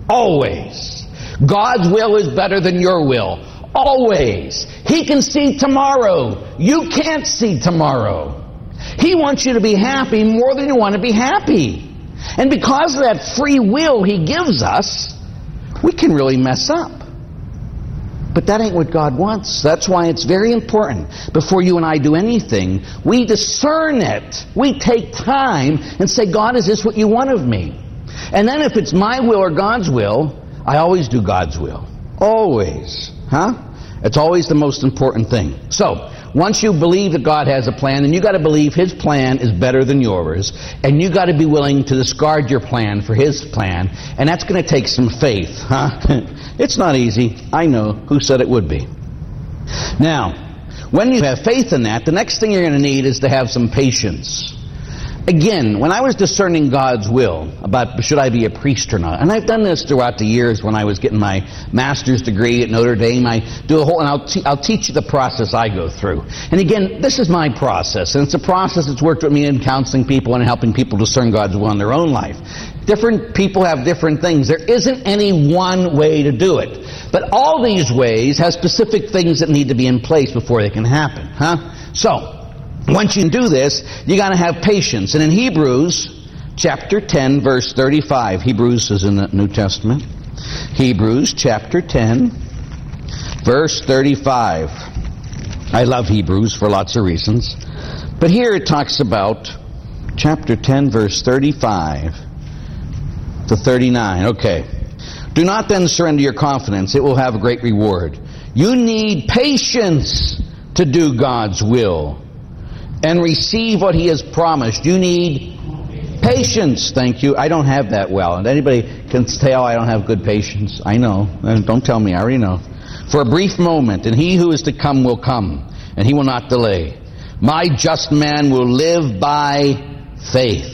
Always. God's will is better than your will. Always. He can see tomorrow. You can't see tomorrow. He wants you to be happy more than you want to be happy. And because of that free will He gives us, we can really mess up. But that ain't what God wants. That's why it's very important, before you and I do anything, we discern it. We take time and say, God, is this what you want of me? And then if it's my will or God's will, I always do God's will. Always. It's always the most important thing. So, once you believe that God has a plan, then you got to believe His plan is better than yours, and you got to be willing to discard your plan for His plan, and that's going to take some faith, It's not easy. I know. Who said it would be? Now, when you have faith in that, the next thing you're going to need is to have some patience. Again, when I was discerning God's will about should I be a priest or not, and I've done this throughout the years when I was getting my master's degree at Notre Dame, I do a whole, and I'll teach you the process I go through. And again, this is my process, and it's a process that's worked with me in counseling people and helping people discern God's will in their own life. Different people have different things. There isn't any one way to do it. But all these ways have specific things that need to be in place before they can happen. So, once you do this, you got to have patience. And in Hebrews chapter 10, verse 35, Hebrews is in the New Testament. Hebrews chapter 10, verse 35. I love Hebrews for lots of reasons. But here it talks about chapter 10, verse 35 to 39. Okay. Do not then surrender your confidence. It will have a great reward. You need patience to do God's will and receive what He has promised. You need patience. Thank you. I don't have that well. And anybody can tell I don't have good patience. I know. Don't tell me. I already know. For a brief moment, and He who is to come will come, and He will not delay. My just man will live by faith.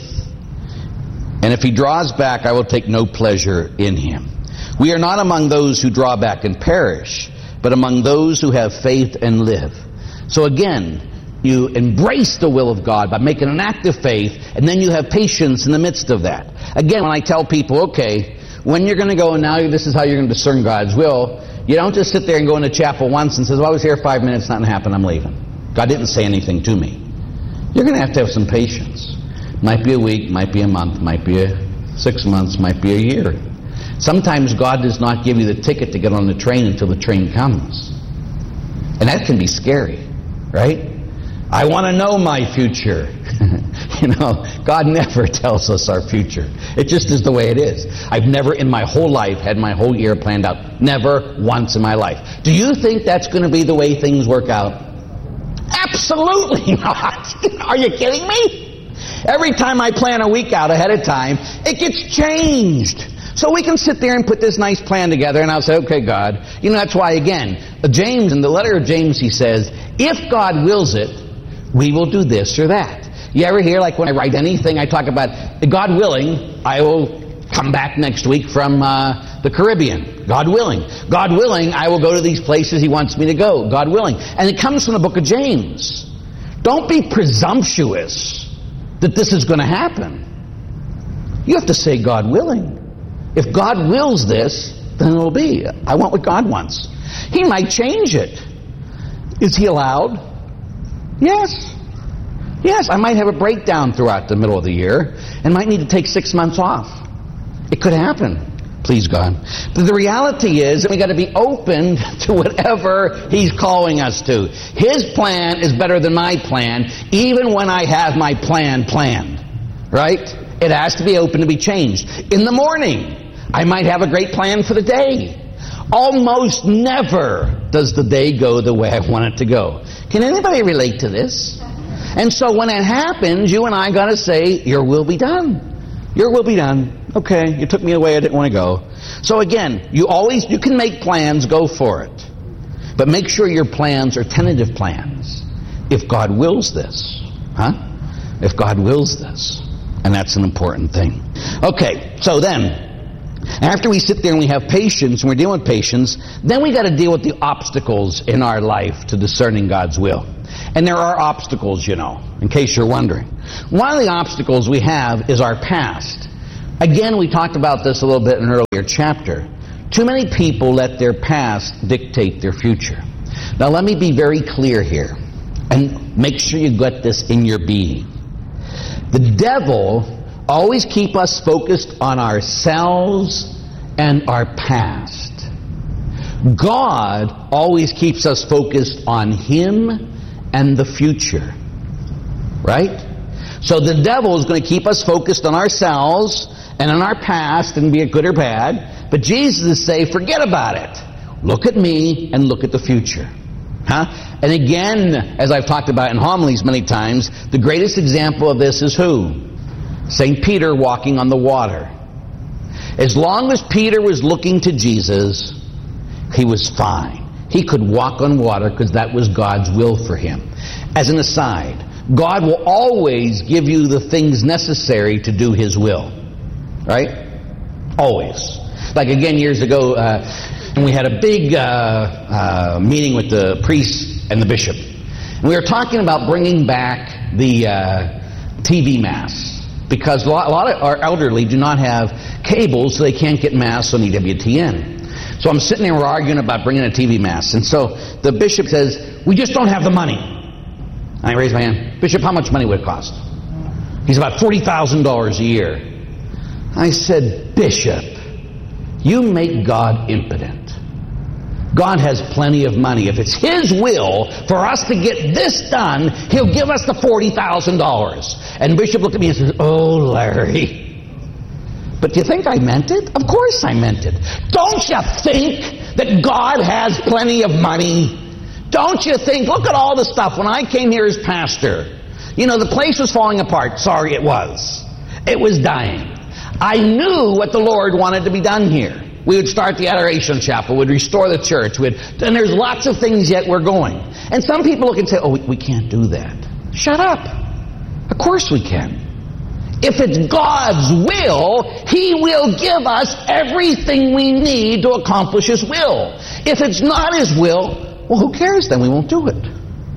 And if he draws back, I will take no pleasure in him. We are not among those who draw back and perish, but among those who have faith and live. So again, you embrace the will of God by making an act of faith, and then you have patience in the midst of that. Again, when I tell people, okay, when you're going to go and now this is how you're going to discern God's will, you don't just sit there and go into chapel once and say, well, I was here 5 minutes, nothing happened, I'm leaving. God didn't say anything to me. You're going to have some patience. Might be a week, might be a month, might be 6 months, might be a year. Sometimes God does not give you the ticket to get on the train until the train comes. And that can be scary, right? I want to know my future. God never tells us our future. It just is the way it is. I've never in my whole life had my whole year planned out. Never once in my life. Do you think that's going to be the way things work out? Absolutely not. Are you kidding me? Every time I plan a week out ahead of time, it gets changed. So we can sit there and put this nice plan together, and I'll say, okay, God. That's why, again, James, in the letter of James, he says, if God wills it, we will do this or that. You ever hear, like when I write anything, I talk about, God willing, I will come back next week from the Caribbean. God willing. God willing, I will go to these places He wants me to go. God willing. And it comes from the book of James. Don't be presumptuous that this is going to happen. You have to say, God willing. If God wills this, then it will be. I want what God wants. He might change it. Is He allowed? Yes. Yes, I might have a breakdown throughout the middle of the year and might need to take 6 months off. It could happen. Please God. But the reality is that we got to be open to whatever He's calling us to. His plan is better than my plan, even when I have my plan planned. Right? It has to be open to be changed. In the morning, I might have a great plan for the day. Almost never does the day go the way I want it to go. Can anybody relate to this? And so when it happens, you and I got to say, your will be done. Your will be done. Okay, you took me away, I didn't want to go. So again, you can make plans, go for it. But make sure your plans are tentative plans. If God wills this. If God wills this. And that's an important thing. Okay, so then, after we sit there and we have patience, and we're dealing with patience, then we got to deal with the obstacles in our life to discerning God's will. And there are obstacles, in case you're wondering. One of the obstacles we have is our past. Again, we talked about this a little bit in an earlier chapter. Too many people let their past dictate their future. Now let me be very clear here, and make sure you get this in your being. The devil always keeps us focused on ourselves and our past. God always keeps us focused on Him and the future. Right? So the devil is going to keep us focused on ourselves and on our past, and be it good or bad. But Jesus is saying, forget about it. Look at me and look at the future. And again, as I've talked about in homilies many times, the greatest example of this is who? St. Peter walking on the water. As long as Peter was looking to Jesus, he was fine. He could walk on water because that was God's will for him. As an aside, God will always give you the things necessary to do His will. Right? Always. Like again, years ago, and we had a big meeting with the priest and the bishop. And we were talking about bringing back the TV Mass. Because a lot of our elderly do not have cable, so they can't get Mass on EWTN. So I'm sitting there, we're arguing about bringing a TV Mass. And so the bishop says, we just don't have the money. And I raise my hand, Bishop, how much money would it cost? He's about $40,000 a year. I said, Bishop, you make God impotent. God has plenty of money. If it's His will for us to get this done, He'll give us the $40,000. And Bishop looked at me and said, oh, Larry. But do you think I meant it? Of course I meant it. Don't you think that God has plenty of money? Don't you think, look at all the stuff. When I came here as pastor, the place was falling apart. Sorry, it was. It was dying. I knew what the Lord wanted to be done here. We would start the Adoration Chapel, we'd restore the church, and there's lots of things yet we're going. And some people look and say, oh, we can't do that. Shut up. Of course we can. If it's God's will, He will give us everything we need to accomplish His will. If it's not His will, well, who cares then? We won't do it.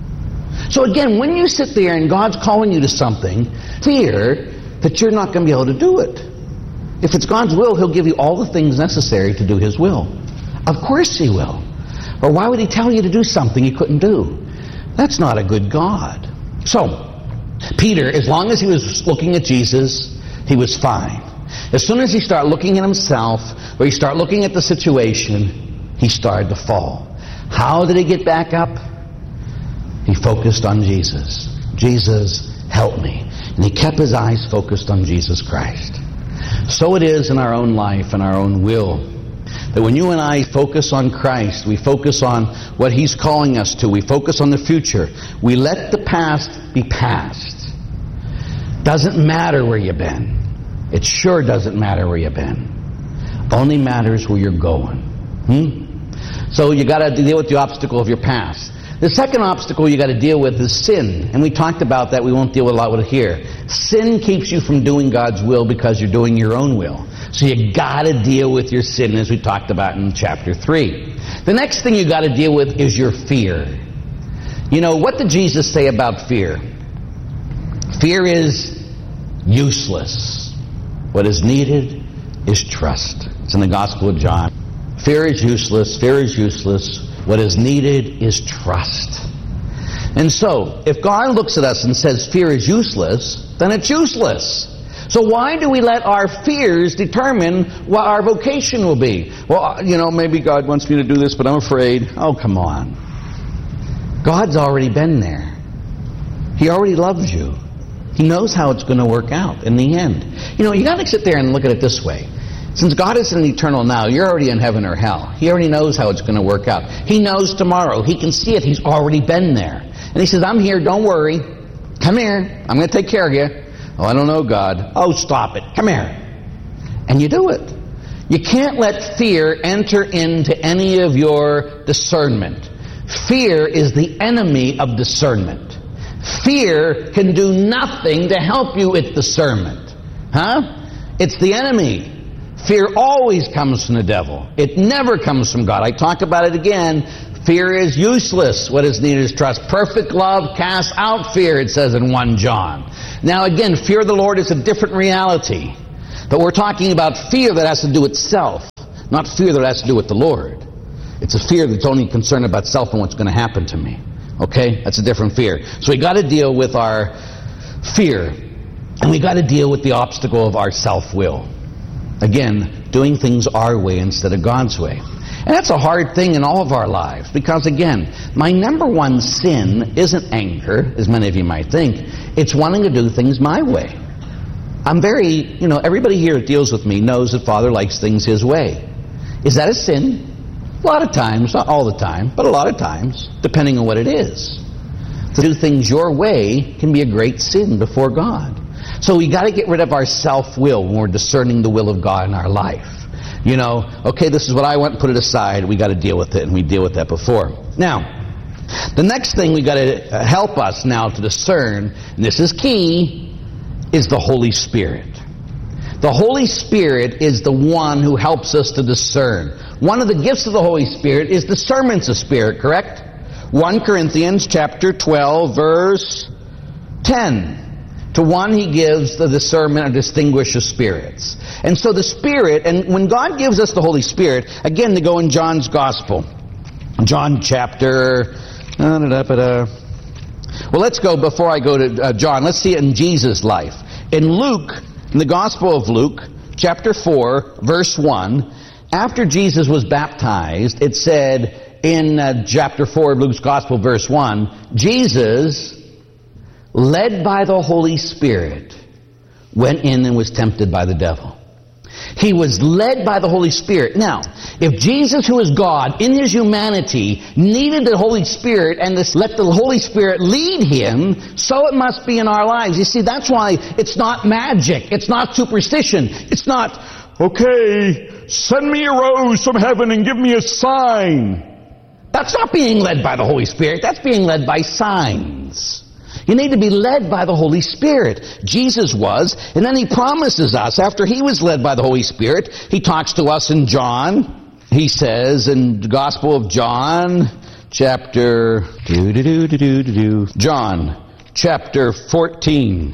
So again, when you sit there and God's calling you to something, fear that you're not going to be able to do it. If it's God's will, He'll give you all the things necessary to do His will. Of course He will. Or why would He tell you to do something He couldn't do? That's not a good God. So, Peter, as long as he was looking at Jesus, he was fine. As soon as he started looking at himself, or he started looking at the situation, he started to fall. How did he get back up? He focused on Jesus. Jesus, help me. And he kept his eyes focused on Jesus Christ. So it is in our own life and our own will, that when you and I focus on Christ, we focus on what He's calling us to, we focus on the future, we let the past be past. Doesn't matter where you've been. It sure doesn't matter where you've been. Only matters where you're going. So you got to deal with the obstacle of your past. The second obstacle you got to deal with is sin. And we talked about that. We won't deal with a lot with it here. Sin keeps you from doing God's will because you're doing your own will. So you got to deal with your sin, as we talked about in chapter 3. The next thing you got to deal with is your fear. What did Jesus say about fear? Fear is useless. What is needed is trust. It's in the Gospel of John. Fear is useless. Fear is useless. What is needed is trust. And so, if God looks at us and says fear is useless, then it's useless. So why do we let our fears determine what our vocation will be? Well, maybe God wants me to do this, but I'm afraid. Oh, come on. God's already been there. He already loves you. He knows how it's going to work out in the end. You got to sit there and look at it this way. Since God is in eternal now, you're already in heaven or hell. He already knows how it's going to work out. He knows tomorrow. He can see it. He's already been there. And He says, I'm here. Don't worry. Come here. I'm going to take care of you. Oh, I don't know, God. Oh, stop it. Come here. And you do it. You can't let fear enter into any of your discernment. Fear is the enemy of discernment. Fear can do nothing to help you with discernment. It's the enemy. Fear always comes from the devil. It never comes from God. I talk about it again. Fear is useless. What is needed is trust. Perfect love casts out fear, it says in 1 John. Now again, fear of the Lord is a different reality. But we're talking about fear that has to do with self, not fear that has to do with the Lord. It's a fear that's only concerned about self and what's going to happen to me. Okay? That's a different fear. So we got to deal with our fear, and we got to deal with the obstacle of our self-will. Again, doing things our way instead of God's way. And that's a hard thing in all of our lives, because again, my number one sin isn't anger, as many of you might think. It's wanting to do things my way. I'm very, everybody here that deals with me knows that Father likes things His way. Is that a sin? A lot of times, not all the time, but a lot of times, depending on what it is. To do things your way can be a great sin before God. So we got to get rid of our self-will when we're discerning the will of God in our life. Okay, this is what I want, put it aside. We got to deal with it, and we deal with that before. Now, the next thing we got to help us now to discern, and this is key, is the Holy Spirit. The Holy Spirit is the one who helps us to discern. One of the gifts of the Holy Spirit is discernment of spirit, correct? 1 Corinthians chapter 12, verse 10. To one He gives the discernment or distinguish of spirits. And so the Spirit, and when God gives us the Holy Spirit, again to go in John's Gospel. John chapter... Well, let's go, before I go to John, let's see it in Jesus' life. In Luke, in the Gospel of Luke, chapter 4, verse 1, after Jesus was baptized, it said in chapter 4 of Luke's Gospel, verse 1, Jesus, led by the Holy Spirit, went in and was tempted by the devil. He was led by the Holy Spirit. Now, if Jesus, who is God, in His humanity, needed the Holy Spirit and let the Holy Spirit lead Him, so it must be in our lives. You see, that's why it's not magic. It's not superstition. It's not, okay, send me a rose from heaven and give me a sign. That's not being led by the Holy Spirit. That's being led by signs. You need to be led by the Holy Spirit. Jesus was, and then He promises us, after He was led by the Holy Spirit, He talks to us in John. He says in the Gospel of John, chapter... John, chapter 14,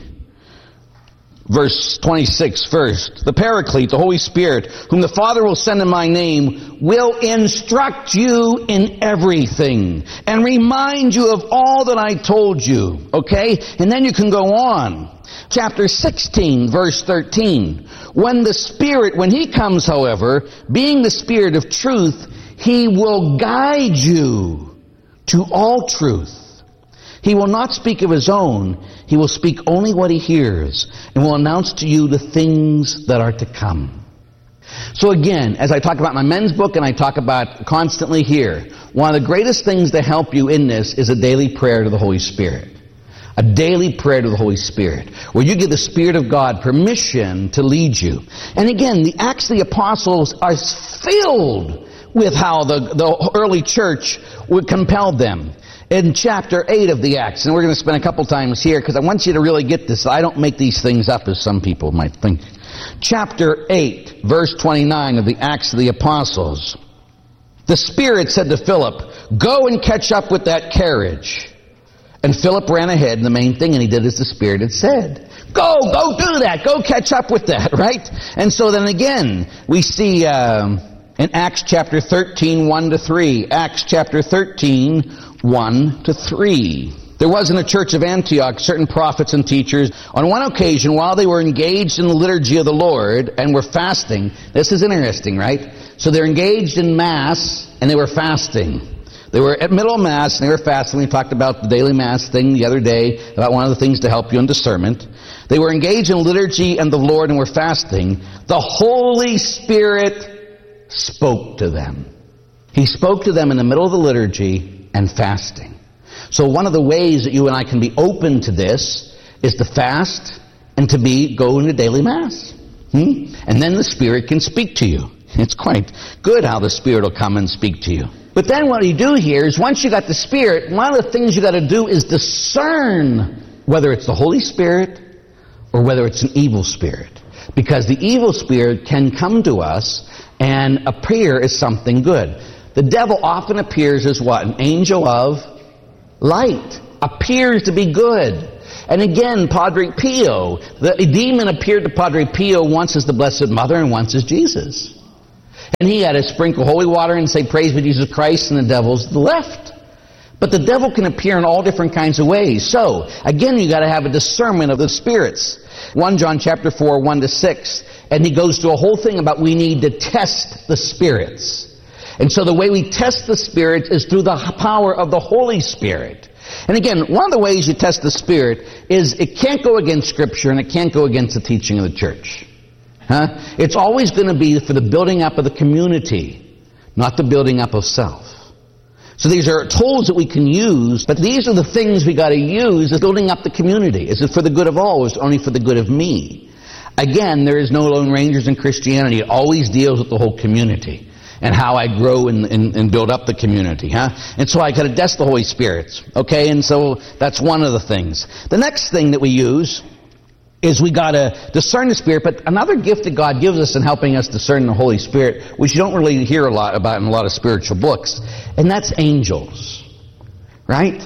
verse 26 first. The Paraclete, the Holy Spirit, whom the Father will send in my name, will instruct you in everything and remind you of all that I told you. Okay? And then you can go on. Chapter 16, verse 13. When the Spirit, when He comes, however, being the Spirit of truth, He will guide you to all truth. He will not speak of His own. He will speak only what He hears and will announce to you the things that are to come. So again, as I talk about my men's book and I talk about constantly here, one of the greatest things to help you in this is a daily prayer to the Holy Spirit. A daily prayer to the Holy Spirit, where you give the Spirit of God permission to lead you. And again, the Acts of the Apostles are filled with how the early church would compel them. In chapter 8 of the Acts, and we're going to spend a couple times here because I want you to really get this. I don't make these things up as some people might think. Chapter 8, verse 29 of the Acts of the Apostles. The Spirit said to Philip, go and catch up with that carriage. And Philip ran ahead, and the main thing, and he did as the Spirit had said. Go do that. Go catch up with that, right? And so then again, we see in Acts chapter 13, 1-3. Acts chapter 13, 1-3. There was in the church of Antioch certain prophets and teachers. On one occasion, while they were engaged in the liturgy of the Lord and were fasting, this is interesting, right? So they're engaged in Mass and they were fasting. They were at middle of Mass and they were fasting. We talked about the daily Mass thing the other day, about one of the things to help you in discernment. They were engaged in liturgy and the Lord and were fasting. The Holy Spirit spoke to them. He spoke to them in the middle of the liturgy and fasting. So one of the ways that you and I can be open to this is to fast and to go into daily Mass. And then the Spirit can speak to you. It's quite good how the Spirit will come and speak to you. But then what you do here is once you got the Spirit, one of the things you got to do is discern whether it's the Holy Spirit or whether it's an evil spirit. Because the evil spirit can come to us and appear as something good. The devil often appears as what? An angel of light. Appears to be good. And again, Padre Pio, the demon appeared to Padre Pio once as the Blessed Mother and once as Jesus. And he had to sprinkle holy water and say, praise be Jesus Christ, and the devil's to the left. But the devil can appear in all different kinds of ways. So, again, you got to have a discernment of the spirits. 1 John chapter 4, 1-6. And he goes through a whole thing about we need to test the spirits. And so the way we test the spirits is through the power of the Holy Spirit. And again, one of the ways you test the Spirit is it can't go against Scripture and it can't go against the teaching of the church. It's always going to be for the building up of the community, not the building up of self. So these are tools that we can use, but these are the things we got to use as building up the community. Is it for the good of all, or is it only for the good of me? Again, there is no Lone Rangers in Christianity. It always deals with the whole community and how I grow and build up the community. And so I got to test the Holy Spirit. Okay, and so that's one of the things. The next thing that we use is we got to discern the Spirit, but another gift that God gives us in helping us discern the Holy Spirit, which you don't really hear a lot about in a lot of spiritual books, and that's angels. Right?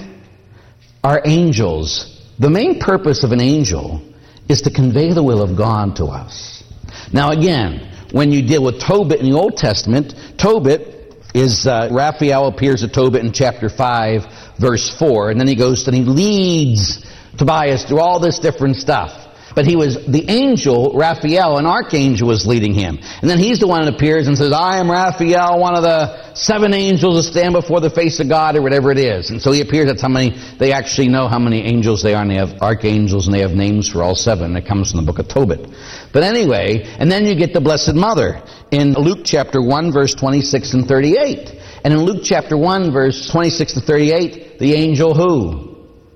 Our angels. The main purpose of an angel is to convey the will of God to us. Now again, when you deal with Tobit in the Old Testament, Tobit is, Raphael appears to Tobit in chapter 5, verse 4, and then he goes and he leads Tobias through all this different stuff. But he was the angel, Raphael, an archangel was leading him. And then he's the one that appears and says, I am Raphael, one of the 7 angels that stand before the face of God, or whatever it is. And so he appears, that's how many, they actually know how many angels they are, and they have archangels, and they have names for all 7. It comes from the book of Tobit. But anyway, and then you get the Blessed Mother in Luke chapter 1, verse 26 and 38. And in Luke chapter 1, verse 26 to 38, the angel who?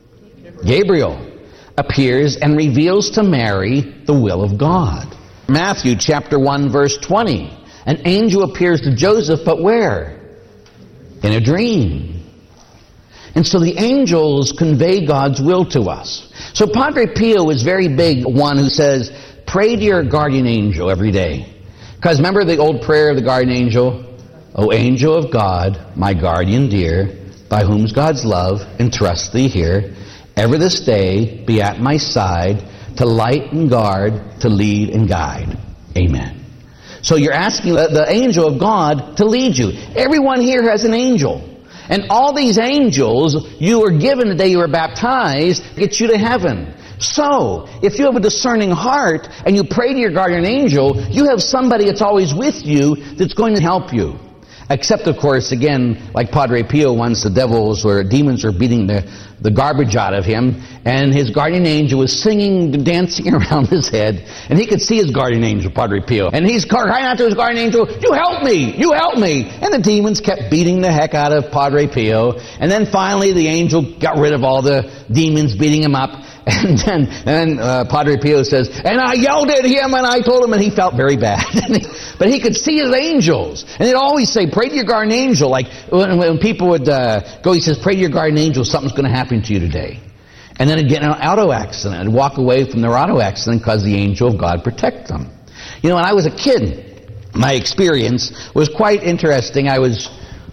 Gabriel appears and reveals to Mary the will of God. Matthew chapter 1 verse 20. An angel appears to Joseph, but where? In a dream. And so the angels convey God's will to us. So Padre Pio is very big one who says, pray to your guardian angel every day. Because remember the old prayer of the guardian angel? O angel of God, my guardian dear, by whom God's love entrusts thee here, ever this day be at my side, to light and guard, to lead and guide. Amen. So you're asking the angel of God to lead you. Everyone here has an angel. And all these angels you were given the day you were baptized to get you to heaven. So, if you have a discerning heart and you pray to your guardian angel, you have somebody that's always with you that's going to help you. Except, of course, again, like Padre Pio once, the devils or demons were beating the garbage out of him, and his guardian angel was singing, dancing around his head, and he could see his guardian angel, Padre Pio, and he's crying out to his guardian angel, you help me, you help me! And the demons kept beating the heck out of Padre Pio, and then finally the angel got rid of all the demons beating him up, and then Padre Pio says, and I yelled at him and I told him, and he felt very bad. But he could see his angels. And they'd always say, pray to your guardian angel. Like when people would go, he says, pray to your guardian angel, something's going to happen to you today. And then he'd get in an auto accident and walk away from their auto accident because the angel of God protects them. You know, when I was a kid, my experience was quite interesting. I was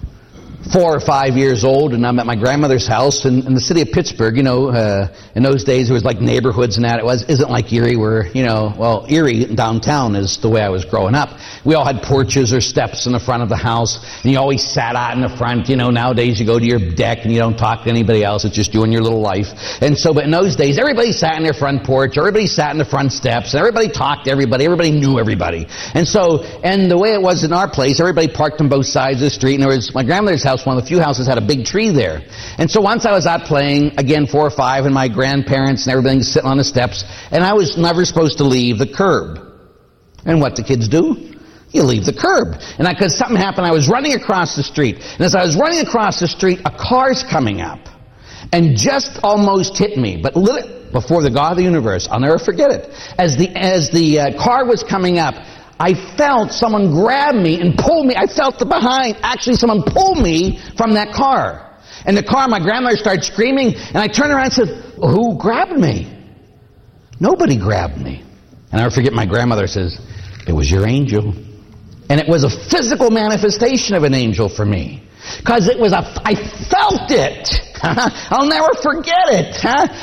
4 or 5 years old, and I'm at my grandmother's house in the city of Pittsburgh. You know, in those days it was like neighborhoods and that. Isn't like Erie where, you know, well, Erie downtown is the way I was growing up. We all had porches or steps in the front of the house, and you always sat out in the front. You know, nowadays you go to your deck and you don't talk to anybody else. It's just you and your little life. And so, but in those days, everybody sat in their front porch, everybody sat in the front steps, and everybody talked to everybody. Everybody knew everybody. And so, and the way it was in our place, everybody parked on both sides of the street, and there was my grandmother's house, one of the few houses, had a big tree there. And so once I was out playing, again 4 or 5, and my grandparents and everything sitting on the steps, and I was never supposed to leave the curb. And what do kids do? You leave the curb. And because something happened, I was running across the street. And as I was running across the street, a car's coming up. And just almost hit me. But before the God of the universe, I'll never forget it. As the car was coming up, I felt someone grab me and pull me. I felt the behind. Actually, someone pulled me from that car. And the car, my grandmother started screaming, and I turned around and said, who grabbed me? Nobody grabbed me. And I never forget, my grandmother says, it was your angel. And it was a physical manifestation of an angel for me. Because I felt it. I'll never forget it.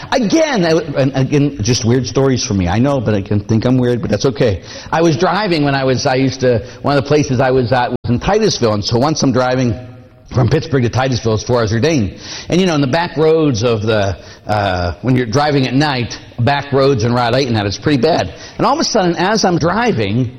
Again, just weird stories for me. I know, but I can think I'm weird, but that's okay. I was driving one of the places I was at was in Titusville, and so once I'm driving from Pittsburgh to Titusville as far as Jourdain. And in the back roads of when you're driving at night, back roads and Route 8 and that, it's pretty bad. And all of a sudden, as I'm driving,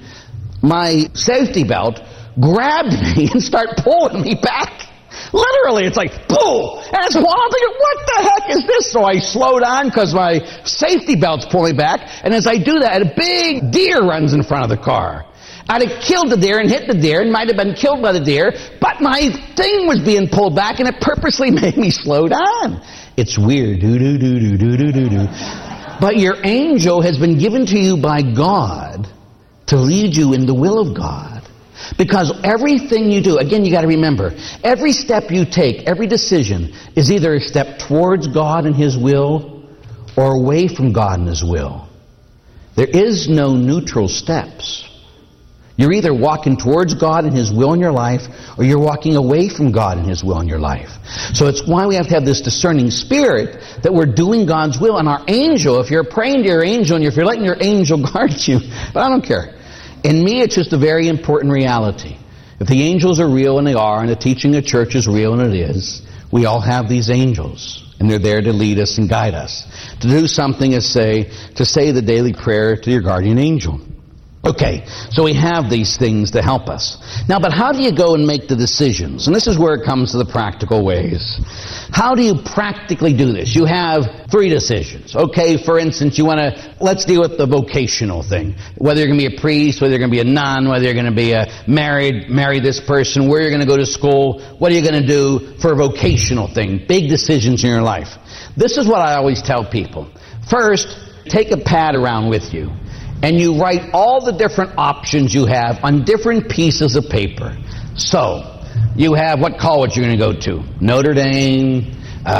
my safety belt grabbed me and started pulling me back. Literally, it's like, pull! And I'm thinking, what the heck is this? So I slowed on because my safety belt's pulling me back. And as I do that, a big deer runs in front of the car. I'd have killed the deer and hit the deer and might have been killed by the deer, but my thing was being pulled back and it purposely made me slow down. It's weird. Do-do-do-do-do-do-do-do. But your angel has been given to you by God to lead you in the will of God. Because everything you do, again, you got to remember, every step you take, every decision is either a step towards God and His will or away from God and His will. There is no neutral steps. You're either walking towards God and His will in your life, or you're walking away from God and His will in your life. So it's why we have to have this discerning spirit that we're doing God's will. And our angel, if you're praying to your angel and if you're letting your angel guard you, but I don't care. In me, it's just a very important reality. If the angels are real, and they are, and the teaching of church is real, and it is, we all have these angels. And they're there to lead us and guide us. To do something is to say the daily prayer to your guardian angel. Okay, so we have these things to help us. Now, but how do you go and make the decisions? And this is where it comes to the practical ways. How do you practically do this? You have 3 decisions. Okay, for instance, let's deal with the vocational thing. Whether you're going to be a priest, whether you're going to be a nun, whether you're going to be marry this person, where you're going to go to school, what are you going to do for a vocational thing? Big decisions in your life. This is what I always tell people. First, take a pad around with you. And you write all the different options you have on different pieces of paper. So, you have what college you're going to go to. Notre Dame,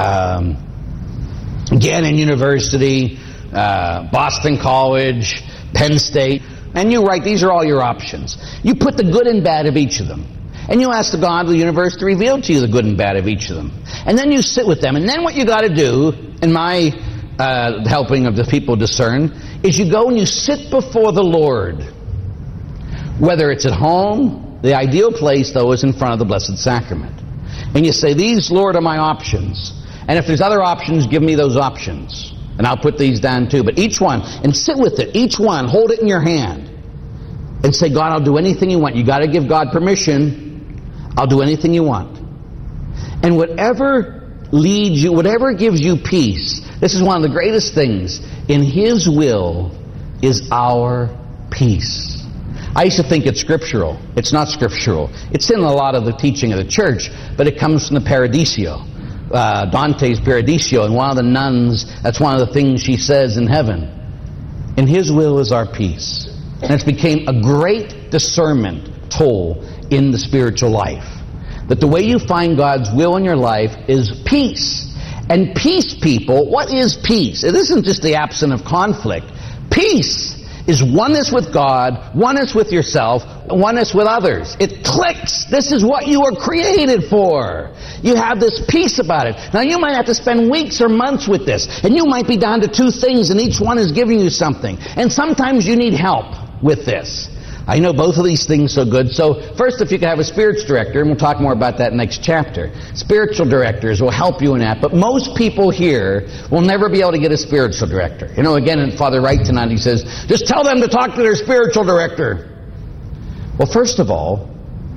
Gannon University, Boston College, Penn State. And you write, these are all your options. You put the good and bad of each of them. And you ask the God of the universe to reveal to you the good and bad of each of them. And then you sit with them. And then what you got to do, in my helping of the people discern, is you go and you sit before the Lord. Whether it's at home, the ideal place, though, is in front of the Blessed Sacrament. And you say, these, Lord, are my options. And if there's other options, give me those options. And I'll put these down too. But each one, and sit with it. Each one, hold it in your hand. And say, God, I'll do anything you want. You got to give God permission. I'll do anything you want. And whatever leads you, whatever gives you peace, this is one of the greatest things. In His will is our peace. I used to think it's scriptural. It's not scriptural. It's in a lot of the teaching of the church, but it comes from the Paradiso. Dante's Paradiso, and one of the nuns, that's one of the things she says in heaven. In His will is our peace. And it's became a great discernment tool in the spiritual life. That the way you find God's will in your life is peace. And peace, people, what is peace? It isn't just the absence of conflict. Peace is oneness with God, oneness with yourself, oneness with others. It clicks. This is what you were created for. You have this peace about it. Now, you might have to spend weeks or months with this, and you might be down to 2 things, and each one is giving you something. And sometimes you need help with this. I know both of these things so good. So first, if you can have a spiritual director, and we'll talk more about that next chapter. Spiritual directors will help you in that. But most people here will never be able to get a spiritual director. Again, in Father Wright tonight, he says, just tell them to talk to their spiritual director. Well, first of all,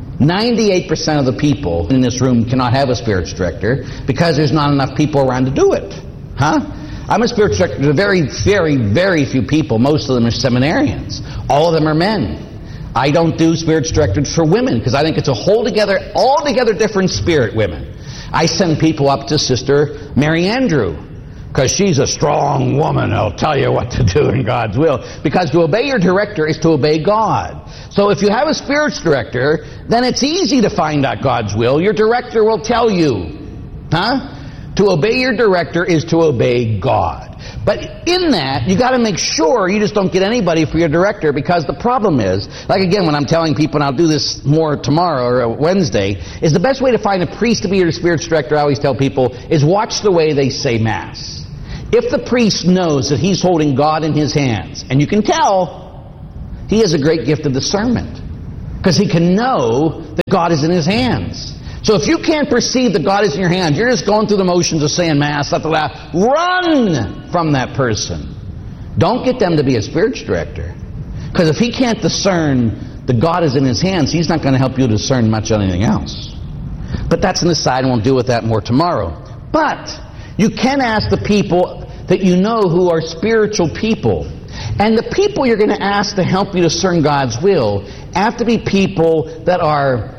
98% of the people in this room cannot have a spiritual director because there's not enough people around to do it. I'm a spiritual director to very, very, very few people. Most of them are seminarians. All of them are men. I don't do spiritual directors for women because I think it's a altogether different spirit, women. I send people up to Sister Mary Andrew because she's a strong woman. I'll tell you what to do in God's will. Because to obey your director is to obey God. So if you have a spiritual director, then it's easy to find out God's will. Your director will tell you. To obey your director is to obey God. But in that, you got to make sure you just don't get anybody for your director, because the problem is, like again, when I'm telling people, and I'll do this more tomorrow or Wednesday, is the best way to find a priest to be your spiritual director, I always tell people, is watch the way they say Mass. If the priest knows that he's holding God in his hands, and you can tell, he has a great gift of discernment, because he can know that God is in his hands. So if you can't perceive that God is in your hands, you're just going through the motions of saying Mass, run from that person. Don't get them to be a spiritual director. Because if he can't discern that God is in his hands, he's not going to help you discern much on anything else. But that's an aside, and we'll deal with that more tomorrow. But you can ask the people that you know who are spiritual people. And the people you're going to ask to help you discern God's will have to be people that are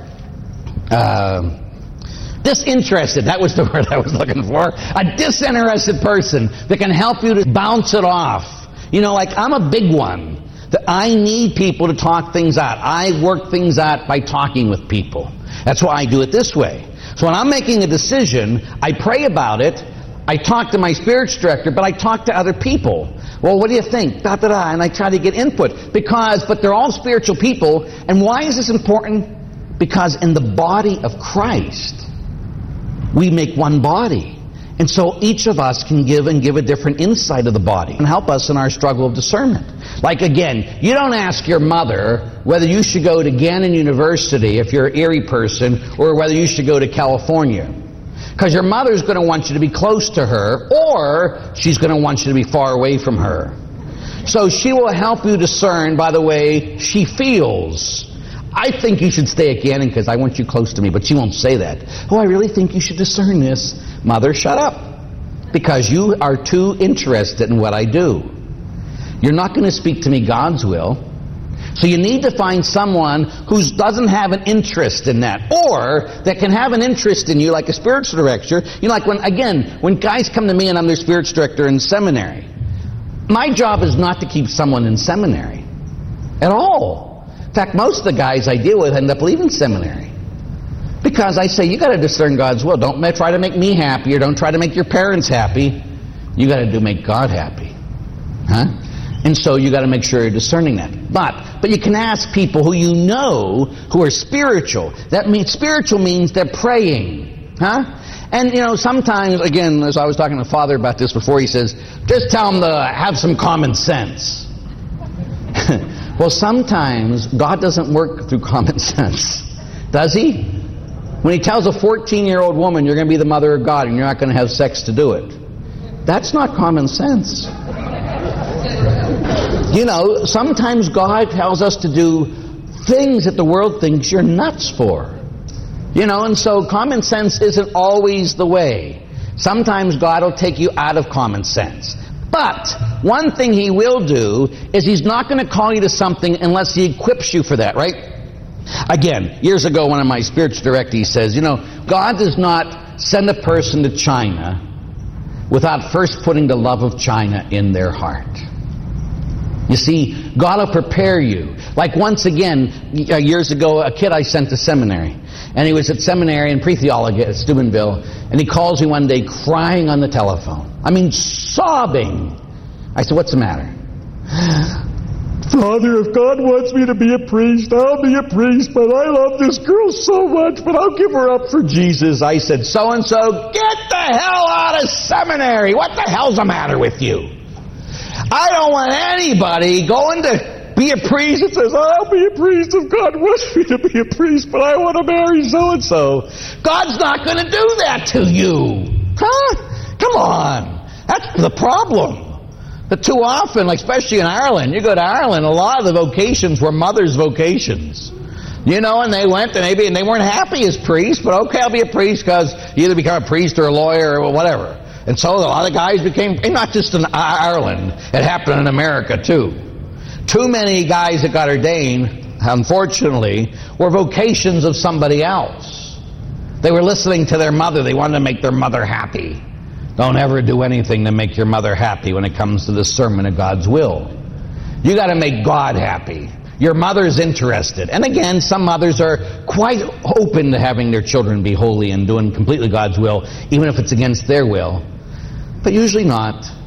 disinterested. That was the word I was looking for. A disinterested person that can help you to bounce it off. You know, like I'm a big one. That I need people to talk things out. I work things out by talking with people. That's why I do it this way. So when I'm making a decision, I pray about it. I talk to my spiritual director, but I talk to other people. Well, what do you think? And I try to get input. But they're all spiritual people. And why is this important? Because in the body of Christ, we make one body. And so each of us can give a different insight of the body and help us in our struggle of discernment. Like again, you don't ask your mother whether you should go to Gannon University if you're an Erie person, or whether you should go to California. Because your mother's going to want you to be close to her, or she's going to want you to be far away from her. So she will help you discern by the way she feels. I think you should stay at Gannon because I want you close to me, but she won't say that. Oh, I really think you should discern this. Mother, shut up. Because you are too interested in what I do. You're not going to speak to me God's will. So you need to find someone who doesn't have an interest in that, or that can have an interest in you, like a spiritual director. You know, like when guys come to me and I'm their spiritual director in seminary, my job is not to keep someone in seminary at all. In fact, most of the guys I deal with end up leaving seminary. Because I say, you got to discern God's will. Don't try to make me happy, or don't try to make your parents happy. You got to make God happy. Huh? And so you got to make sure you're discerning that. But you can ask people who you know who are spiritual. That means spiritual means they're praying. Huh? And you know, sometimes, again, as I was talking to Father about this before, he says, just tell them to have some common sense. Well, sometimes God doesn't work through common sense. Does he? When he tells a 14-year-old woman you're going to be the mother of God and you're not going to have sex to do it, that's not common sense. You know, sometimes God tells us to do things that the world thinks you're nuts for. You know, and so common sense isn't always the way. Sometimes God will take you out of common sense. But one thing he will do is he's not going to call you to something unless he equips you for that, right? Again, years ago, one of my spiritual directors says, you know, God does not send a person to China without first putting the love of China in their heart. You see, God will prepare you. Like once again, years ago, a kid I sent to seminary. And he was at seminary in pre-theology at Steubenville. And he calls me one day crying on the telephone. I mean, sobbing. I said, what's the matter? Father, if God wants me to be a priest, I'll be a priest. But I love this girl so much, but I'll give her up for Jesus. I said, so-and-so, get the hell out of seminary. What the hell's the matter with you? I don't want anybody going to be a priest that says, I'll be a priest if God wants me to be a priest, but I want to marry so-and-so. God's not going to do that to you. Huh? Come on. That's the problem. But too often, like especially in Ireland, you go to Ireland, a lot of the vocations were mothers' vocations. You know, and they went and they weren't happy as priests, but okay, I'll be a priest because you either become a priest or a lawyer or whatever. And so a lot of guys became, and not just in Ireland, it happened in America too. Too many guys that got ordained, unfortunately, were vocations of somebody else. They were listening to their mother. They wanted to make their mother happy. Don't ever do anything to make your mother happy when it comes to the sermon of God's will. You got to make God happy. Your mother's interested. And again, some mothers are quite open to having their children be holy and doing completely God's will, even if it's against their will. But usually not.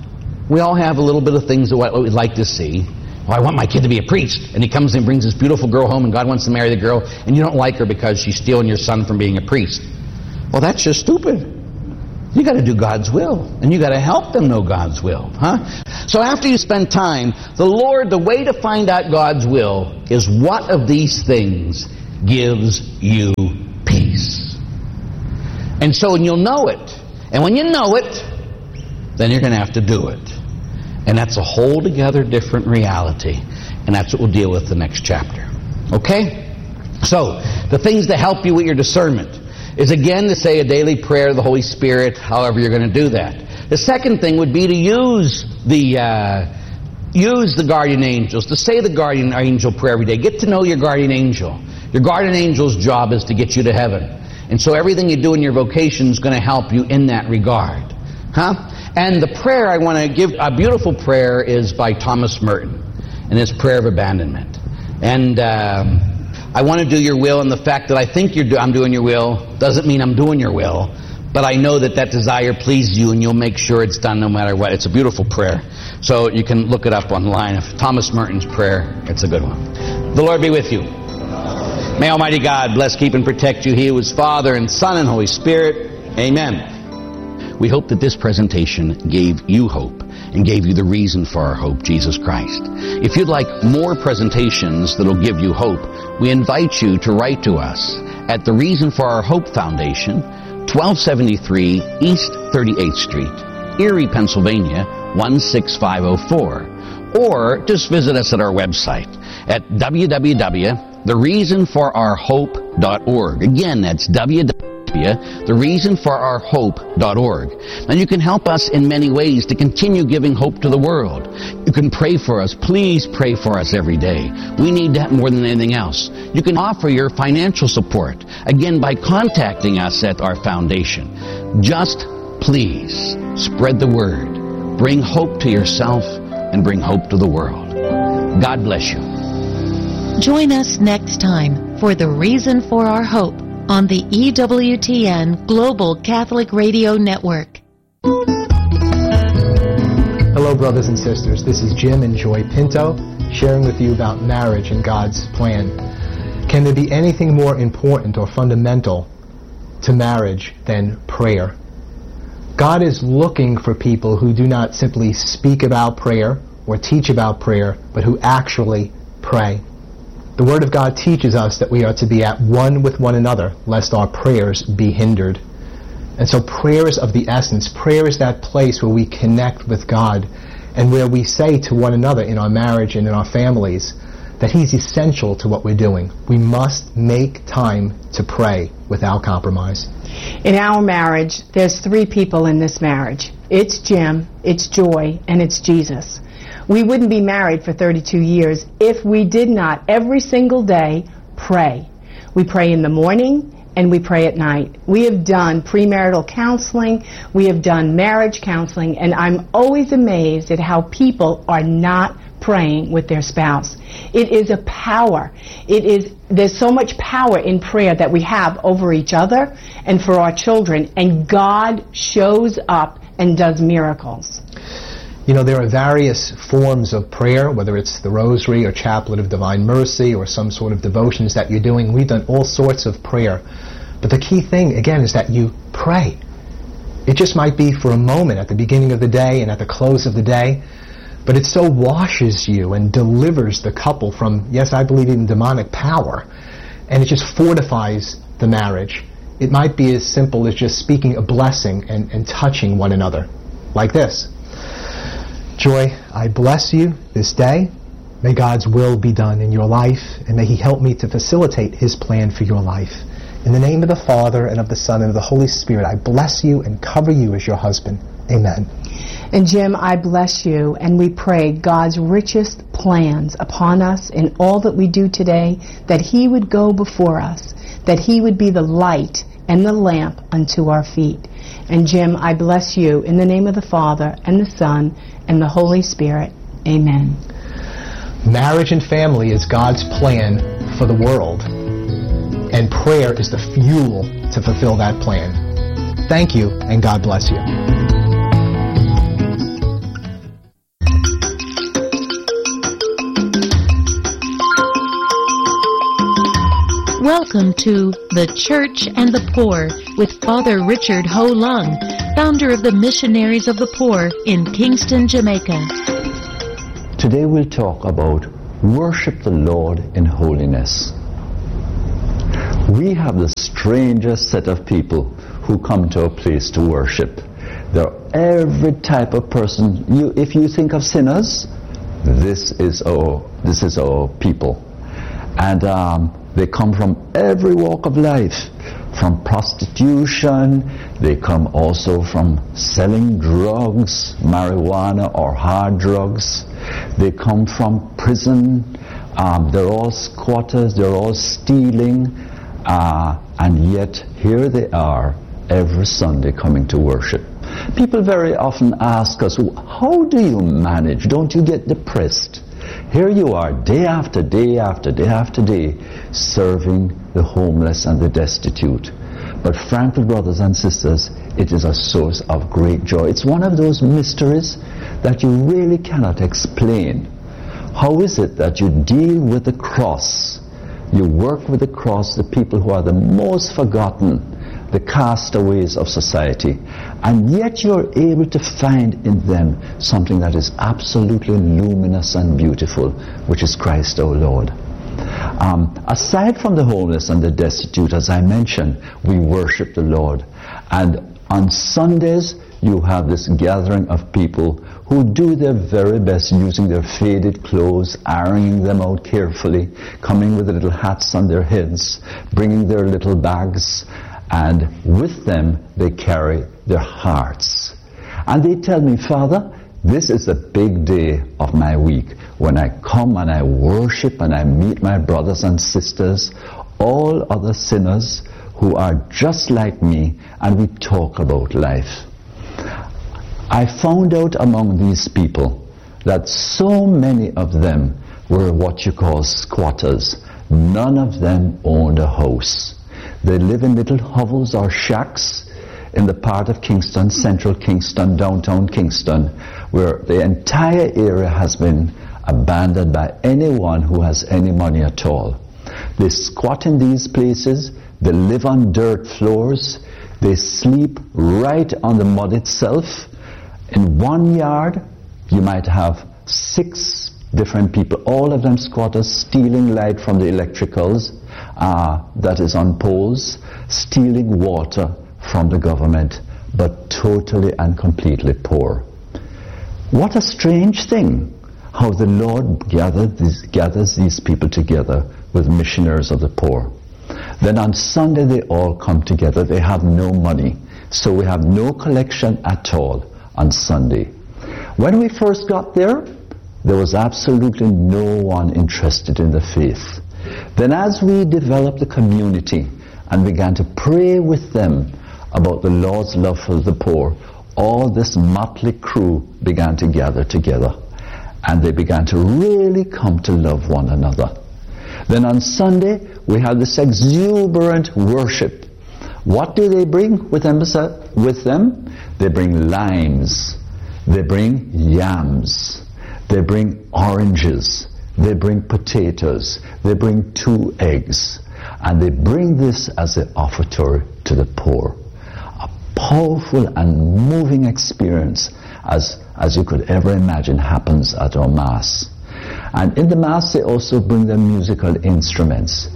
We all have a little bit of things that what we'd like to see. Well, I want my kid to be a priest. And he comes and brings this beautiful girl home, and God wants to marry the girl, and you don't like her because she's stealing your son from being a priest. Well, that's just stupid. You got to do God's will, and you got to help them know God's will, huh? So after you spend time, the way to find out God's will is what of these things gives you peace. And so you'll know it. And when you know it, then you're going to have to do it. And that's a whole together different reality. And that's what we'll deal with the next chapter. Okay? So, the things to help you with your discernment is again to say a daily prayer to the Holy Spirit, however you're going to do that. The second thing would be to use the guardian angels, to say the guardian angel prayer every day. Get to know your guardian angel. Your guardian angel's job is to get you to heaven. And so everything you do in your vocation is going to help you in that regard. Huh? And the prayer I want to give, a beautiful prayer, is by Thomas Merton, and it's Prayer of Abandonment. And I want to do your will, and the fact that I think I'm doing your will doesn't mean I'm doing your will, but I know that desire pleases you, and you'll make sure it's done no matter what. It's a beautiful prayer. So you can look it up online. Thomas Merton's prayer, it's a good one. The Lord be with you. May Almighty God bless, keep, and protect you. He who is Father and Son and Holy Spirit. Amen. We hope that this presentation gave you hope and gave you the reason for our hope, Jesus Christ. If you'd like more presentations that'll give you hope, we invite you to write to us at the Reason for Our Hope Foundation, 1273 East 38th Street, Erie, Pennsylvania, 16504. Or just visit us at our website at www.thereasonforourhope.org. Again, that's thereasonforourhope.org. And you can help us in many ways to continue giving hope to the world. You can pray for us. Please pray for us every day. We need that more than anything else. You can offer your financial support, again, by contacting us at our foundation. Just please spread the word. Bring hope to yourself and bring hope to the world. God bless you. Join us next time for The Reason for Our Hope on the EWTN Global Catholic Radio Network. Hello, brothers and sisters. This is Jim and Joy Pinto sharing with you about marriage and God's plan. Can there be anything more important or fundamental to marriage than prayer? God is looking for people who do not simply speak about prayer or teach about prayer, but who actually pray. The Word of God teaches us that we are to be at one with one another, lest our prayers be hindered. And so prayer is of the essence. Prayer is that place where we connect with God and where we say to one another in our marriage and in our families that He's essential to what we're doing. We must make time to pray without compromise. In our marriage, there's 3 people in this marriage. It's Jim, it's Joy, and it's Jesus. We wouldn't be married for 32 years if we did not every single day pray. We pray in the morning and we pray at night. We have done premarital counseling, we have done marriage counseling, and I'm always amazed at how people are not praying with their spouse. It is a power. There's so much power in prayer that we have over each other and for our children, and God shows up and does miracles. You know, there are various forms of prayer, whether it's the Rosary or Chaplet of Divine Mercy or some sort of devotions that you're doing. We've done all sorts of prayer. But the key thing, again, is that you pray. It just might be for a moment at the beginning of the day and at the close of the day, but it so washes you and delivers the couple from, yes, I believe in demonic power, and it just fortifies the marriage. It might be as simple as just speaking a blessing and touching one another, like this. Joy, I bless you this day. May God's will be done in your life, and may He help me to facilitate His plan for your life. In the name of the Father, and of the Son, and of the Holy Spirit, I bless you and cover you as your husband. Amen. And Jim, I bless you, and we pray God's richest plans upon us in all that we do today, that He would go before us, that He would be the light and the lamp unto our feet. And Jim, I bless you in the name of the Father, and the Son, and the Holy Spirit. Amen. Marriage and family is God's plan for the world, and prayer is the fuel to fulfill that plan. Thank you, and God bless you. Welcome to The Church and the Poor with Father Richard Ho Lung, founder of the Missionaries of the Poor in Kingston, Jamaica. Today we'll talk about worship the Lord in holiness. We have the strangest set of people who come to a place to worship. They're every type of person. If you think of sinners, this is our people. And they come from every walk of life, from prostitution. They come also from selling drugs, marijuana or hard drugs. They come from prison. They're all squatters. They're all stealing. And yet here they are every Sunday coming to worship. People very often ask us, how do you manage? Don't you get depressed? Here you are day after day after day after day serving the homeless and the destitute. But frankly, brothers and sisters, it is a source of great joy. It's one of those mysteries that you really cannot explain. How is it that you deal with the cross? You work with the cross, the people who are the most forgotten, the castaways of society, and yet you're able to find in them something that is absolutely luminous and beautiful, which is Christ our Lord. Aside from the homeless and the destitute, as I mentioned, we worship the Lord. And on Sundays, you have this gathering of people who do their very best using their faded clothes, ironing them out carefully, coming with little hats on their heads, bringing their little bags, and with them they carry their hearts. And they tell me, Father, this is the big day of my week when I come and I worship and I meet my brothers and sisters, all other sinners who are just like me, and we talk about life. I found out among these people that so many of them were what you call squatters. None of them owned a house. They live in little hovels or shacks in the part of Kingston, central Kingston, downtown Kingston, where the entire area has been abandoned by anyone who has any money at all. They squat in these places, they live on dirt floors, they sleep right on the mud itself. In one yard, you might have 6 different people, all of them squatters, stealing light from the electricals that is on poles, stealing water from the government, but totally and completely poor. What a strange thing, how the Lord gathers these people together with missionaries of the poor. Then on Sunday they all come together. They have no money, so we have no collection at all on Sunday. When we first got there was absolutely no one interested in the faith. Then as we developed the community and began to pray with them about the Lord's love for the poor, all this motley crew began to gather together, and they began to really come to love one another. Then on Sunday, we had this exuberant worship. What do they bring with them? They bring limes, they bring yams, they bring oranges, they bring potatoes, they bring 2 eggs, and they bring this as an offertory to the poor. A powerful and moving experience, as you could ever imagine, happens at our Mass. And in the Mass they also bring their musical instruments,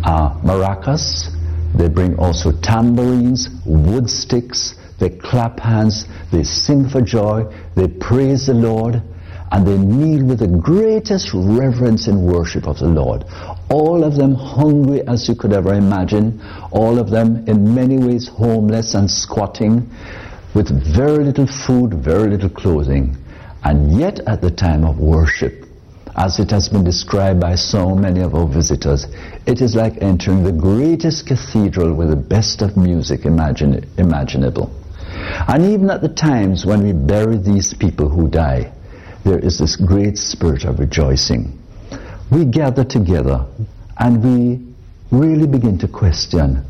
maracas, they bring also tambourines, wood sticks, they clap hands, they sing for joy, they praise the Lord, and they kneel with the greatest reverence and worship of the Lord. All of them hungry as you could ever imagine, all of them in many ways homeless and squatting, with very little food, very little clothing. And yet at the time of worship, as it has been described by so many of our visitors, it is like entering the greatest cathedral with the best of music imaginable. And even at the times when we bury these people who die, there is this great spirit of rejoicing. We gather together and we really begin to question,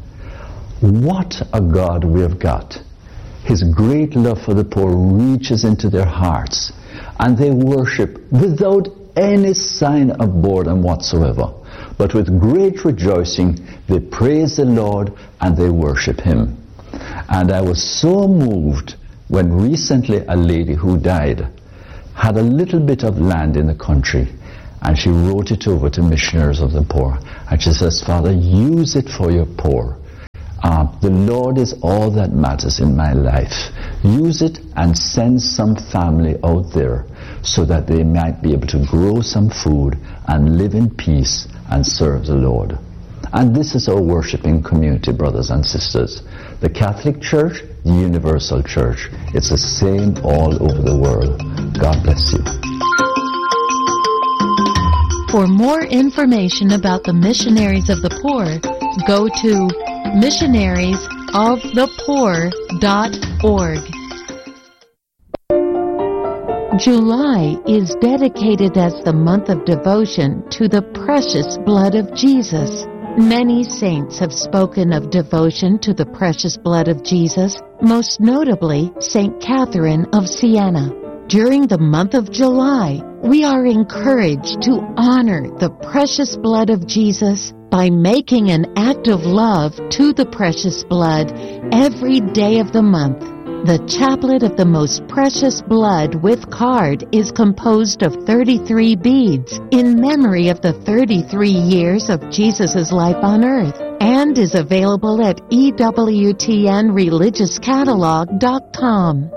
what a God we have got. His great love for the poor reaches into their hearts, and they worship without any sign of boredom whatsoever. but with great rejoicing they praise the Lord and they worship Him. And I was so moved when recently a lady who died had a little bit of land in the country, and she wrote it over to Missionaries of the Poor. And she says, Father, use it for your poor. The Lord is all that matters in my life. Use it and send some family out there so that they might be able to grow some food and live in peace and serve the Lord. And this is our worshiping community, brothers and sisters. The Catholic Church, the Universal Church. It's the same all over the world. God bless you. For more information about the Missionaries of the Poor, go to missionariesofthepoor.org. July is dedicated as the month of devotion to the precious blood of Jesus. Many saints have spoken of devotion to the precious blood of Jesus, most notably St. Catherine of Siena. During the month of July, we are encouraged to honor the precious blood of Jesus by making an act of love to the precious blood every day of the month. The Chaplet of the Most Precious Blood with card is composed of 33 beads in memory of the 33 years of Jesus' life on earth, and is available at EWTNReligiousCatalog.com.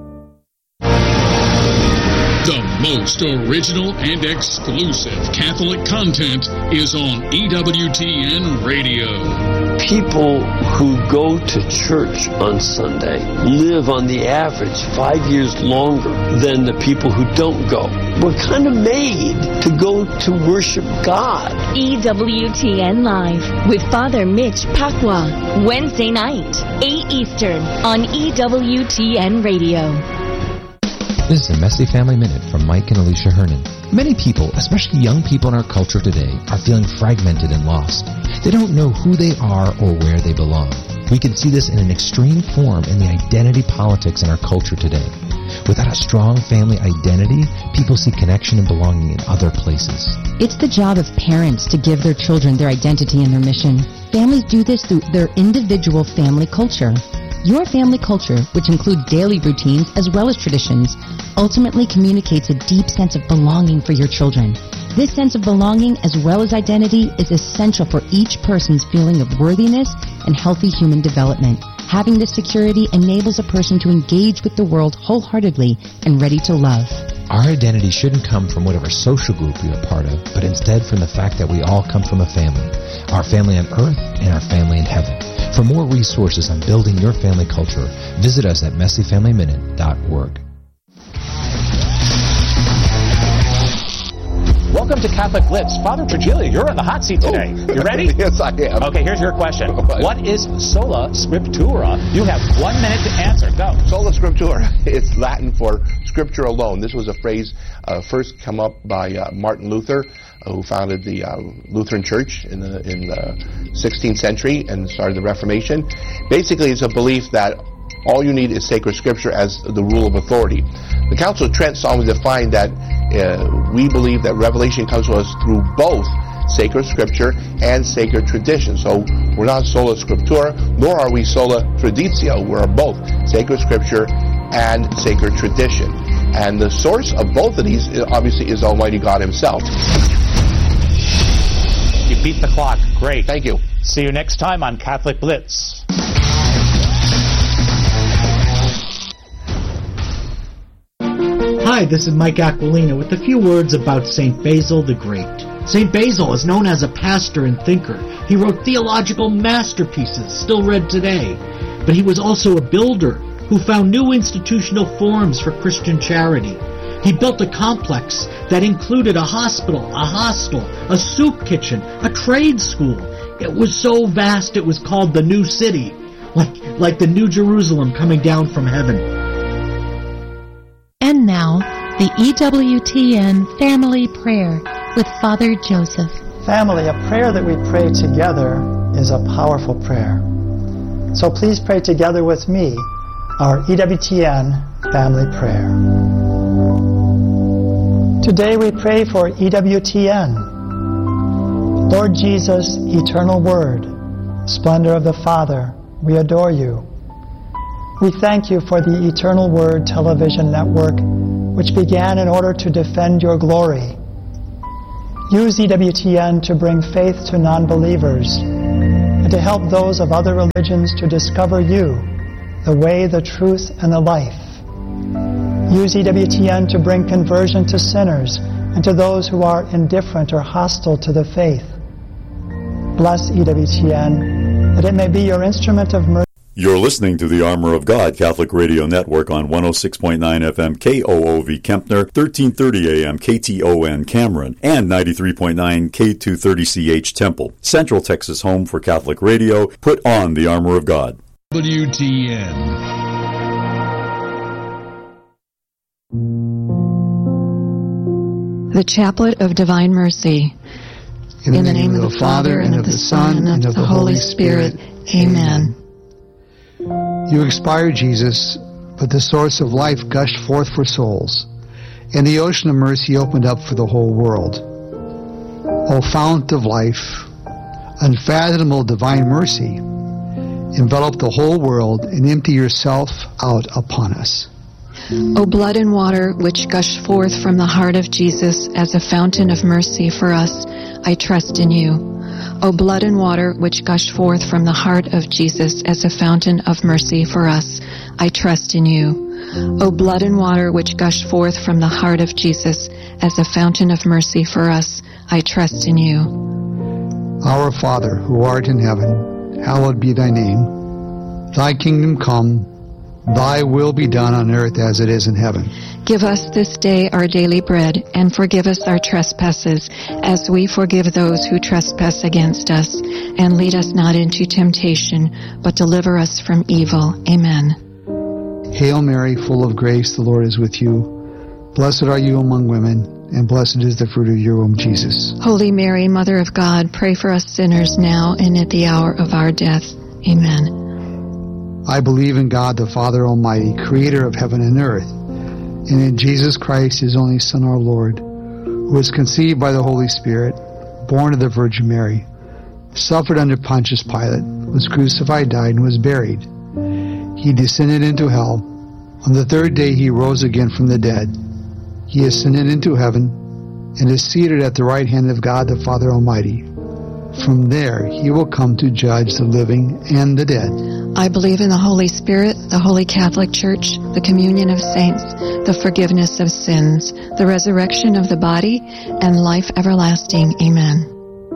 The most original and exclusive Catholic content is on EWTN Radio. People who go to church on Sunday live on the average 5 years longer than the people who don't go. We're kind of made to go to worship God. EWTN Live with Father Mitch Pacwa, Wednesday night, 8 Eastern on EWTN Radio. This is a Messy Family Minute from Mike and Alicia Hernan. Many people, especially young people in our culture today, are feeling fragmented and lost. They don't know who they are or where they belong. We can see this in an extreme form in the identity politics in our culture today. Without a strong family identity, people see connection and belonging in other places. It's the job of parents to give their children their identity and their mission. Families do this through their individual family culture. Your family culture, which includes daily routines as well as traditions, ultimately communicates a deep sense of belonging for your children. This sense of belonging as well as identity is essential for each person's feeling of worthiness and healthy human development. Having this security enables a person to engage with the world wholeheartedly and ready to love. Our identity shouldn't come from whatever social group we are part of, but instead from the fact that we all come from a family. Our family on earth and our family in heaven. For more resources on building your family culture, visit us at messyfamilyminute.org. Welcome to Catholic Blitz. Father Trigilio, you're in the hot seat today. You ready? Yes, I am. Okay, here's your question. What is Sola Scriptura? You have 1 minute to answer. Go. Sola Scriptura. It's Latin for Scripture alone. This was a phrase first come up by Martin Luther, who founded the Lutheran Church in the 16th century and started the Reformation. Basically, it's a belief that all you need is sacred scripture as the rule of authority. The Council of Trent solemnly defined that we believe that revelation comes to us through both sacred scripture and sacred tradition. So we're not sola scriptura, nor are we sola traditio. We're both sacred scripture and sacred tradition. And the source of both of these obviously is Almighty God Himself. You beat the clock. Great. Thank you. See you next time on Catholic Blitz. Hi, this is Mike Aquilina with a few words about St. Basil the Great. St. Basil is known as a pastor and thinker. He wrote theological masterpieces still read today. But he was also a builder who found new institutional forms for Christian charity. He built a complex that included a hospital, a hostel, a soup kitchen, a trade school. It was so vast it was called the New City, like the New Jerusalem coming down from heaven. And now, the EWTN Family Prayer with Father Joseph. Family, a prayer that we pray together is a powerful prayer. So please pray together with me our EWTN Family Prayer. Today we pray for EWTN. Lord Jesus, eternal Word, splendor of the Father, we adore you. We thank you for the Eternal Word television network, which began in order to defend your glory. Use EWTN to bring faith to non-believers and to help those of other religions to discover you, the way, the truth, and the life. Use EWTN to bring conversion to sinners and to those who are indifferent or hostile to the faith. Bless EWTN, that it may be your instrument of mercy. You're listening to the Armor of God Catholic Radio Network on 106.9 FM KOOV Kempner, 1330 AM KTON Cameron, and 93.9 K230CH Temple. Central Texas home for Catholic radio. Put on the Armor of God. WTN. The Chaplet of Divine Mercy. In the name of the Father, and of the Son, and of the Holy Spirit. Amen. You expired, Jesus, but the source of life gushed forth for souls, and the ocean of mercy opened up for the whole world. O fount of life, unfathomable divine mercy, envelop the whole world and empty yourself out upon us. O blood and water which gush forth from the heart of Jesus as a fountain of mercy for us, I trust in you. O blood and water which gush forth from the heart of Jesus as a fountain of mercy for us, I trust in you. O blood and water which gush forth from the heart of Jesus as a fountain of mercy for us, I trust in you. Our Father, who art in heaven, hallowed be thy name. Thy kingdom come, thy will be done on earth as it is in heaven. Give us this day our daily bread, and forgive us our trespasses, as we forgive those who trespass against us. And lead us not into temptation, but deliver us from evil. Amen. Hail Mary, full of grace, the Lord is with you. Blessed are you among women, and blessed is the fruit of your womb, Jesus. Holy Mary, Mother of God, pray for us sinners now and at the hour of our death. Amen. I believe in God, the Father Almighty, creator of heaven and earth, and in Jesus Christ, his only Son, our Lord, who was conceived by the Holy Spirit, born of the Virgin Mary, suffered under Pontius Pilate, was crucified, died, and was buried. He descended into hell. On the third day he rose again from the dead. He ascended into heaven and is seated at the right hand of God the Father Almighty. From there he will come to judge the living and the dead. I believe in the Holy Spirit, the Holy Catholic Church, the communion of saints, the forgiveness of sins, the resurrection of the body, and life everlasting. Amen.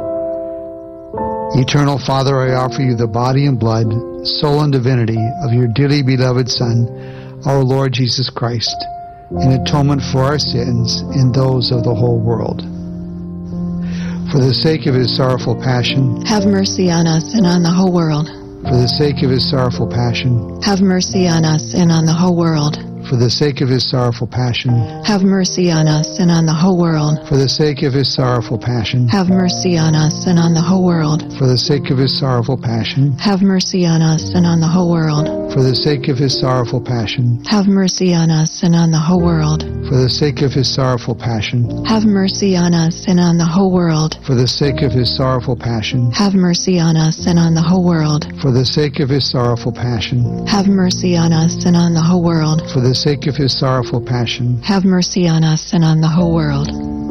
Eternal Father, I offer you the body and blood, soul and divinity of your dearly beloved Son, our Lord Jesus Christ, in atonement for our sins and those of the whole world. For the sake of his sorrowful passion, have mercy on us and on the whole world. For the sake of his sorrowful passion, have mercy on us and on the whole world. For the sake of his sorrowful passion, have mercy on us and on the whole world. For the sake of his sorrowful passion, have mercy on us and on the whole world. For the sake of his sorrowful passion, have mercy on us and on the whole world. For the sake of his sorrowful passion, have mercy on us and on the whole world. For the sake of his sorrowful passion, have mercy on us and on the whole world. For the sake of his sorrowful passion, have mercy on us and on the whole world. For the sake of his sorrowful passion, have mercy on us and on the whole world. For the sake of his sorrowful passion, have mercy on us and on the whole world.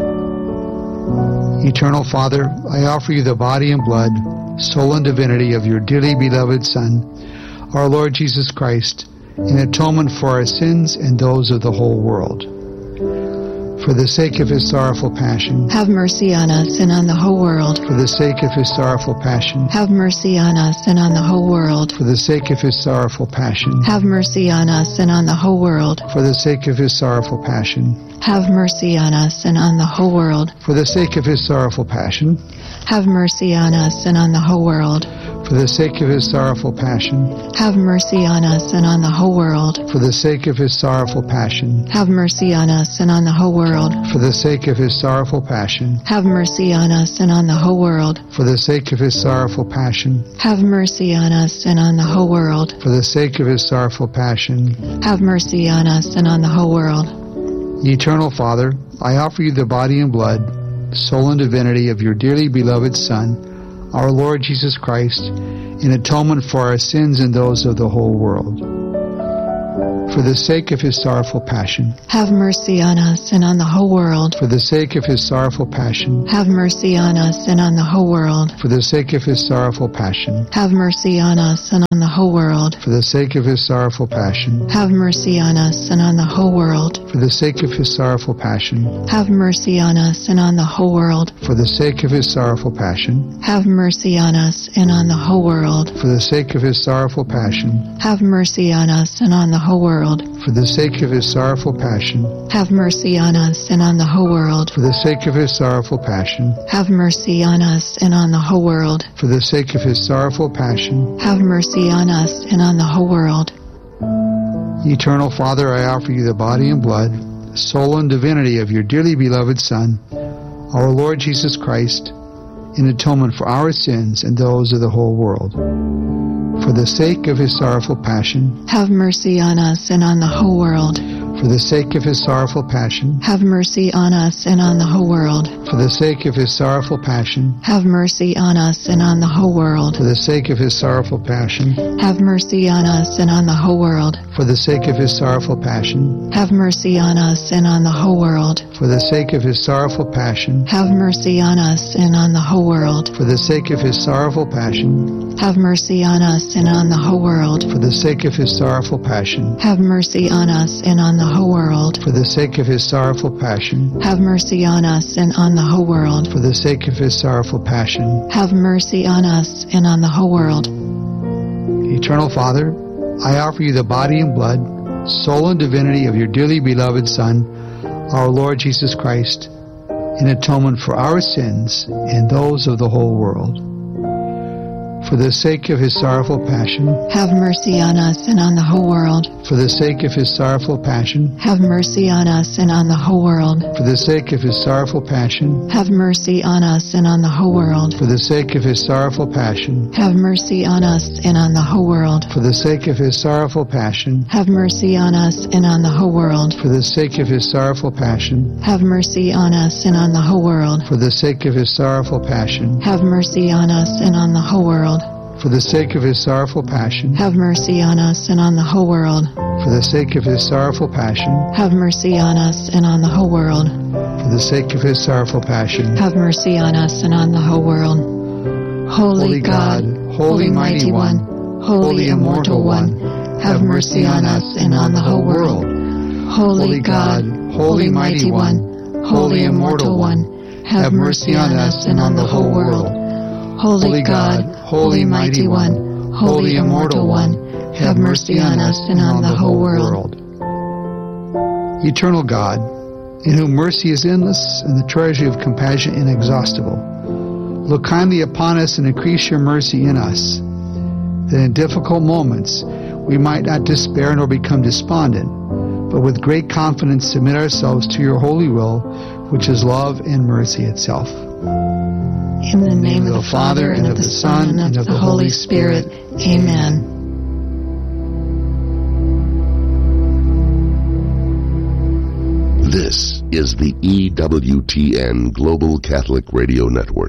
Eternal Father, I offer you the body and blood, soul and divinity of your dearly beloved Son, our Lord Jesus Christ, in atonement for our sins and those of the whole world. For the sake of his sorrowful passion, have mercy on us and on the whole world. For the sake of his sorrowful passion, have mercy on us and on the whole world. For the sake of his sorrowful passion, have mercy on us and on the whole world. For the sake of his sorrowful passion, have mercy on us and on the whole world. For the sake of his sorrowful passion, have mercy on us and on the whole world. For the sake of his sorrowful passion, have mercy on us and on the whole world. For the sake of his sorrowful passion, have mercy on us and on the whole world. For the sake of his sorrowful passion, have mercy on us and on the whole world. For the sake of his sorrowful passion, have mercy on us and on the whole world. For the sake of his sorrowful passion, have mercy on us and on the whole world. Eternal Father, I offer you the body and blood, soul and divinity of your dearly beloved Son, our Lord Jesus Christ, in atonement for our sins and those of the whole world. For the sake of his sorrowful passion, have mercy on us and on the whole world. For the sake of his sorrowful passion, have mercy on us and on the whole world. For the sake of his sorrowful passion, have mercy on us and on the whole world. For the sake of his sorrowful passion, have mercy on us and on the whole world. For the sake of his sorrowful passion, have mercy on us and on the whole world. For the sake of his sorrowful passion, have mercy on us and on the whole world. For the sake of his sorrowful passion, have mercy on us and on the whole world. For the sake of his sorrowful passion, have mercy on us and on the whole world. For the sake of his sorrowful passion, have mercy on us and on the whole world. For the sake of his sorrowful passion, have mercy on us and on the whole world. Eternal Father, I offer you the body and blood, soul and divinity of your dearly beloved Son, our Lord Jesus Christ, in atonement for our sins and those of the whole world. For the sake of his sorrowful passion, have mercy on us and on the whole world. For the sake of his sorrowful passion, have mercy on us and on the whole world. For the sake of his sorrowful passion, have mercy on us and on the whole world. For the sake of his sorrowful passion, have mercy on us and on the whole world. For the sake of his sorrowful passion, have mercy on us and on the whole world. For the sake of his sorrowful passion, have mercy on us and on the whole world. For the sake of his sorrowful passion, have mercy on us and on the whole world. For the sake of his sorrowful passion, have mercy on us and on the whole world. For the sake of his sorrowful passion, have mercy on us and on the whole world. For the sake of his sorrowful passion, have mercy on us and on the whole world. Eternal Father, I offer you the body and blood, soul and divinity of your dearly beloved Son, our Lord Jesus Christ, in atonement for our sins and those of the whole world. For the sake of his sorrowful passion, have mercy on us and on the whole world. For the sake of his sorrowful passion, have mercy on us and on the whole world. For the sake of his sorrowful passion, have mercy on us and on the whole world. For the sake of his sorrowful passion, have mercy on us and on the whole world. For the sake of his sorrowful passion, have mercy on us and on the whole world. For the sake of his sorrowful passion, have mercy on us and on the whole world. For the sake of his sorrowful passion, have mercy on us and on the whole world. For the sake of his sorrowful passion, have mercy on us and on the whole world. For the sake of his sorrowful passion, have mercy on us and on the whole world. For the sake of his sorrowful passion, have mercy on us and on the whole world. Holy God, Holy Mighty One, Holy Immortal One, have mercy on us and on the whole world. Holy God, Holy Mighty One, Holy Immortal One, have mercy on us and on the whole world. Holy God, Holy Mighty One, Holy Immortal One, have mercy on us and on the whole world. Eternal God, in whom mercy is endless and the treasury of compassion inexhaustible, look kindly upon us and increase your mercy in us, that in difficult moments we might not despair nor become despondent, but with great confidence submit ourselves to your holy will, which is love and mercy itself. In the name of the Father, and of the Son, and of the Holy Spirit. Amen. This is the EWTN Global Catholic Radio Network.